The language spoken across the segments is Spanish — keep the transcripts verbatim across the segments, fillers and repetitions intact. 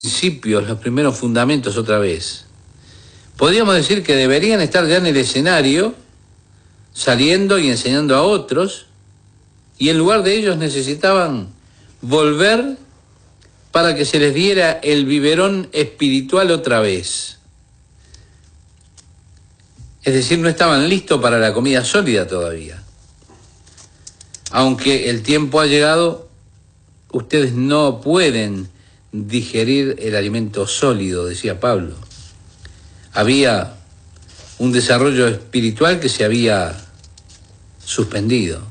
principios, los primeros fundamentos otra vez. Podríamos decir que deberían estar ya en el escenario, saliendo y enseñando a otros, y en lugar de ellos necesitaban volver para que se les diera el biberón espiritual otra vez. Es decir, no estaban listos para la comida sólida todavía. Aunque el tiempo ha llegado, ustedes no pueden digerir el alimento sólido, decía Pablo. Había un desarrollo espiritual que se había suspendido.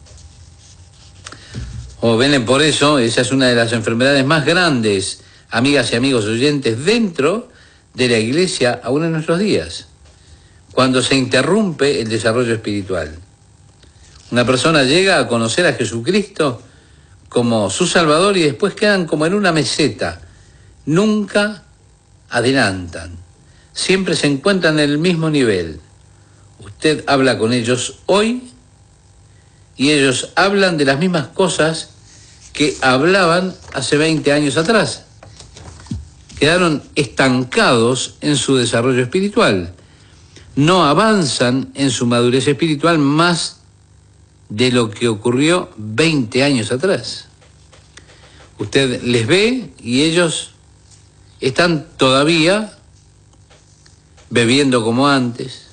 O ven, por eso, esa es una de las enfermedades más grandes, amigas y amigos oyentes, dentro de la iglesia aún en nuestros días, cuando se interrumpe el desarrollo espiritual. Una persona llega a conocer a Jesucristo como su Salvador y después quedan como en una meseta. Nunca adelantan. Siempre se encuentran en el mismo nivel. Usted habla con ellos hoy y ellos hablan de las mismas cosas que hablaban hace veinte años atrás. Quedaron estancados en su desarrollo espiritual. No avanzan en su madurez espiritual más de lo que ocurrió veinte años atrás. Usted les ve y ellos están todavía bebiendo como antes.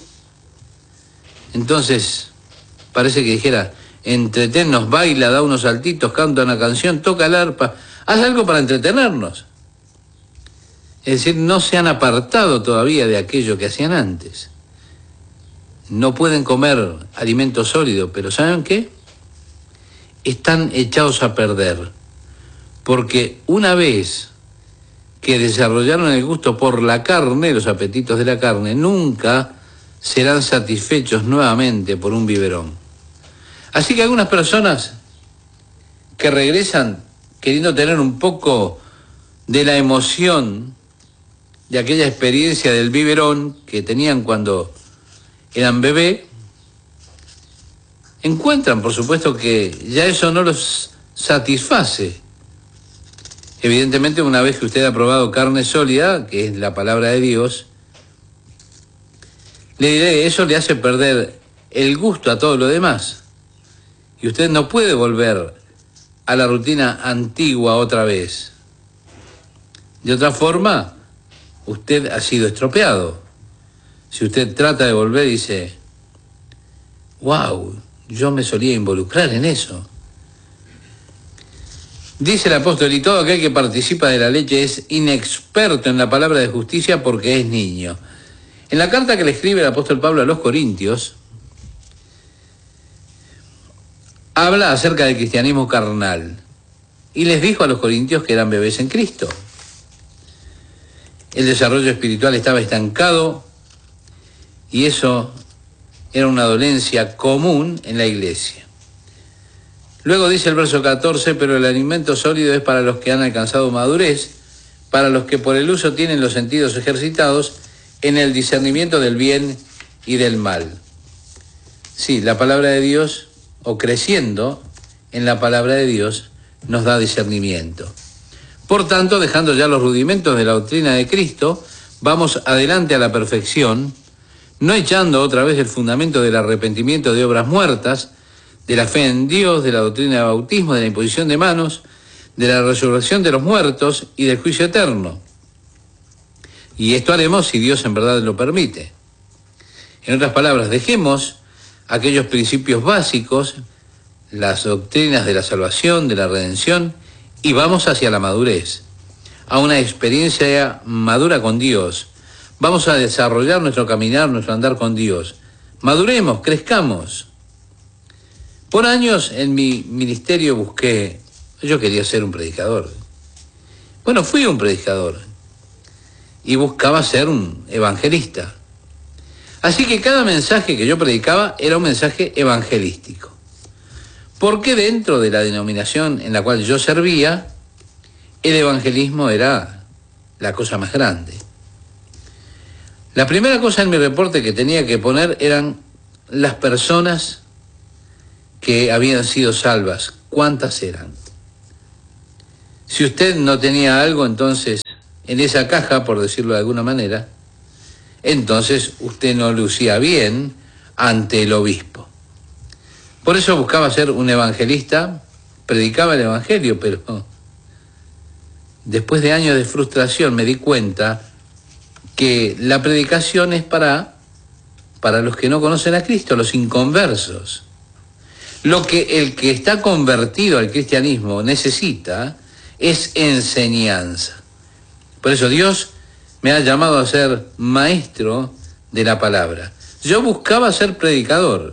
Entonces, parece que dijera, entretennos, baila, da unos saltitos, canta una canción, toca el arpa, haz algo para entretenernos. Es decir, no se han apartado todavía de aquello que hacían antes. No pueden comer alimento sólido, pero ¿saben qué? Están echados a perder, porque una vez que desarrollaron el gusto por la carne, los apetitos de la carne, nunca serán satisfechos nuevamente por un biberón. Así que algunas personas que regresan queriendo tener un poco de la emoción de aquella experiencia del biberón que tenían cuando eran bebé, encuentran, por supuesto, que ya eso no los satisface. Evidentemente, una vez que usted ha probado carne sólida, que es la palabra de Dios, le diré, eso le hace perder el gusto a todo lo demás. Y usted no puede volver a la rutina antigua otra vez. De otra forma, usted ha sido estropeado. Si usted trata de volver y dice, wow, yo me solía involucrar en eso. Dice el apóstol, y todo aquel que participa de la leche es inexperto en la palabra de justicia porque es niño. En la carta que le escribe el apóstol Pablo a los Corintios, habla acerca del cristianismo carnal. Y les dijo a los corintios que eran bebés en Cristo. El desarrollo espiritual estaba estancado y eso era una dolencia común en la iglesia. Luego dice el verso catorce, pero el alimento sólido es para los que han alcanzado madurez, para los que por el uso tienen los sentidos ejercitados en el discernimiento del bien y del mal. Sí, la palabra de Dios, o creciendo en la palabra de Dios, nos da discernimiento. Por tanto, dejando ya los rudimentos de la doctrina de Cristo, vamos adelante a la perfección, no echando otra vez el fundamento del arrepentimiento de obras muertas, de la fe en Dios, de la doctrina del bautismo, de la imposición de manos, de la resurrección de los muertos y del juicio eterno. Y esto haremos si Dios en verdad lo permite. En otras palabras, dejemos aquellos principios básicos, las doctrinas de la salvación, de la redención, y vamos hacia la madurez, a una experiencia madura con Dios. Vamos a desarrollar nuestro caminar, nuestro andar con Dios. Maduremos, crezcamos. Por años en mi ministerio busqué, yo quería ser un predicador. Bueno, fui un predicador y buscaba ser un evangelista. Así que cada mensaje que yo predicaba era un mensaje evangelístico. Porque dentro de la denominación en la cual yo servía, el evangelismo era la cosa más grande. La primera cosa en mi reporte que tenía que poner eran las personas que habían sido salvas. ¿Cuántas eran? Si usted no tenía algo, entonces, en esa caja, por decirlo de alguna manera, entonces usted no lucía bien ante el obispo. Por eso buscaba ser un evangelista, predicaba el evangelio, pero después de años de frustración me di cuenta que la predicación es para, para los que no conocen a Cristo, los inconversos. Lo que el que está convertido al cristianismo necesita es enseñanza. Por eso Dios me ha llamado a ser maestro de la palabra. Yo buscaba ser predicador.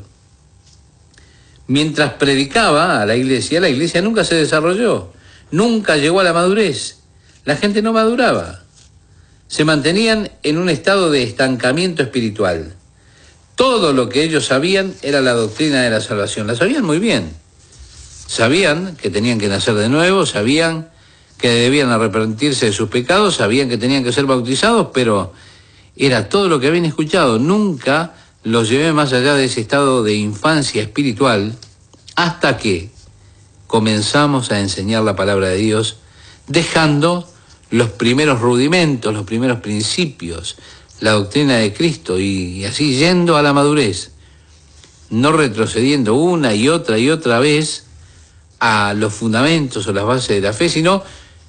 Mientras predicaba a la iglesia, la iglesia nunca se desarrolló, nunca llegó a la madurez. La gente no maduraba. Se mantenían en un estado de estancamiento espiritual. Todo lo que ellos sabían era la doctrina de la salvación. La sabían muy bien. Sabían que tenían que nacer de nuevo, sabían que debían arrepentirse de sus pecados, sabían que tenían que ser bautizados, pero era todo lo que habían escuchado. Nunca los llevé más allá de ese estado de infancia espiritual hasta que comenzamos a enseñar la palabra de Dios, dejando los primeros rudimentos, los primeros principios, la doctrina de Cristo, y así yendo a la madurez, no retrocediendo una y otra y otra vez a los fundamentos o las bases de la fe, sino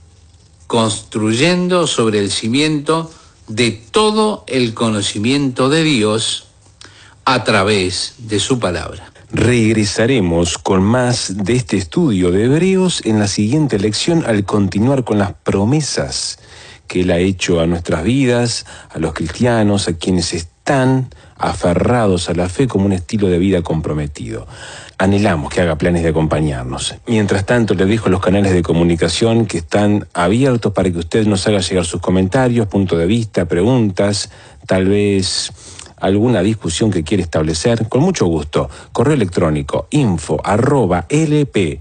construyendo sobre el cimiento de todo el conocimiento de Dios a través de su palabra. Regresaremos con más de este estudio de Hebreos en la siguiente lección al continuar con las promesas que Él ha hecho a nuestras vidas, a los cristianos, a quienes están aferrados a la fe como un estilo de vida comprometido. Anhelamos que haga planes de acompañarnos. Mientras tanto, les dejo los canales de comunicación que están abiertos para que usted nos haga llegar sus comentarios, punto de vista, preguntas, tal vez alguna discusión que quiere establecer. Con mucho gusto. Correo electrónico info arroba lpddph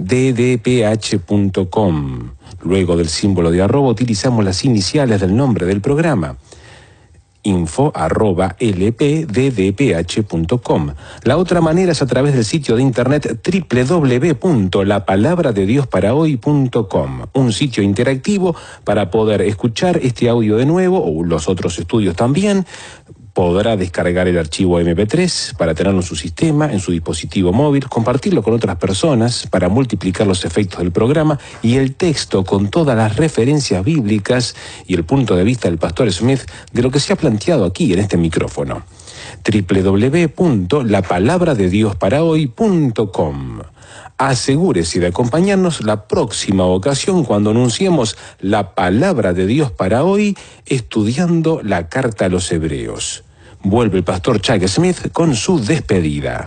punto com. Luego del símbolo de arroba utilizamos las iniciales del nombre del programa. info arroba lpddph punto com. La otra manera es a través del sitio de internet doble u doble u doble u punto la palabra de dios para hoy punto com, un sitio interactivo para poder escuchar este audio de nuevo o los otros estudios también. Podrá descargar el archivo eme pe tres para tenerlo en su sistema, en su dispositivo móvil, compartirlo con otras personas para multiplicar los efectos del programa, y el texto con todas las referencias bíblicas y el punto de vista del pastor Smith de lo que se ha planteado aquí en este micrófono. doble u doble u doble u punto la palabra de dios para hoy punto com. Asegúrese de acompañarnos la próxima ocasión cuando anunciemos la palabra de Dios para hoy, estudiando la carta a los Hebreos. Vuelve el pastor Chuck Smith con su despedida.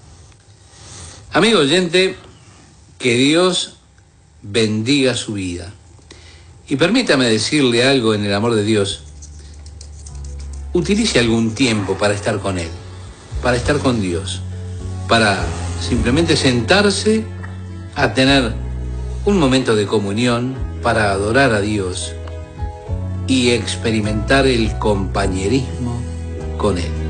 Amigo oyente, que Dios bendiga su vida. Y permítame decirle algo en el amor de Dios. Utilice algún tiempo para estar con Él, para estar con Dios, para simplemente sentarse a tener un momento de comunión, para adorar a Dios y experimentar el compañerismo con Él.